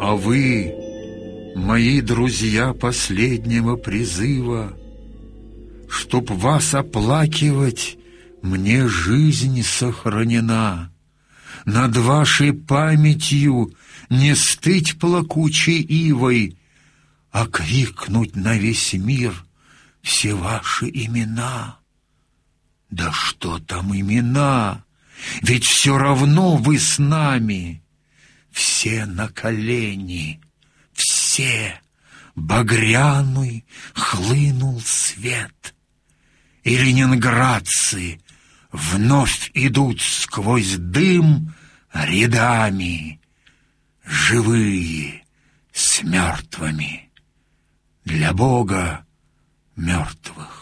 А вы, мои друзья последнего призыва, чтоб вас оплакивать, мне жизнь сохранена. Над вашей памятью не стыть плакучей ивой, а крикнуть на весь мир все ваши имена. Да что там имена, ведь все равно вы с нами. Все на колени, все, багряный хлынул свет, и ленинградцы вновь идут сквозь дым рядами, живые с мертвыми, для Бога мертвых.